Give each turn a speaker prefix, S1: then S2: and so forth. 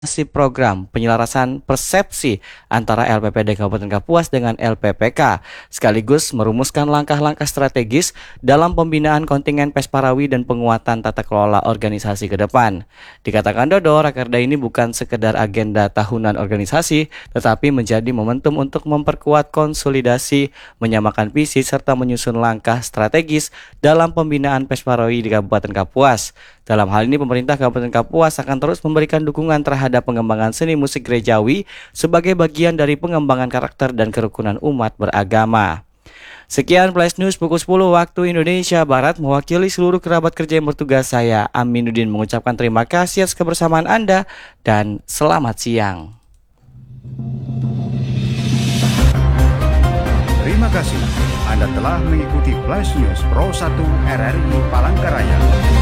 S1: program penyelarasan persepsi antara LPPD Kabupaten Kapuas dengan LPPK, sekaligus merumuskan langkah-langkah strategis dalam pembinaan kontingen Pesparawi dan penguatan tata kelola organisasi ke depan. Dikatakan Dodo, Rakerda ini bukan sekedar agenda tahunan organisasi, tetapi menjadi momentum untuk memperkuat konsolidasi, menyamakan visi, serta menyusun langkah strategis dalam pembinaan Pesparawi di Kabupaten Kapuas. Dalam hal ini, pemerintah Kabupaten Kapuas akan terus memberikan dukungan terhadap pengembangan seni musik gerejawi sebagai bagian dari pengembangan karakter dan kerukunan umat beragama. Sekian Flash News pukul 10 waktu Indonesia Barat. Mewakili seluruh kerabat kerja yang bertugas, saya Aminuddin mengucapkan terima kasih atas kebersamaan Anda dan selamat siang.
S2: Terima kasih Anda telah mengikuti Flash News Pro 1 RRI Palangkaraya.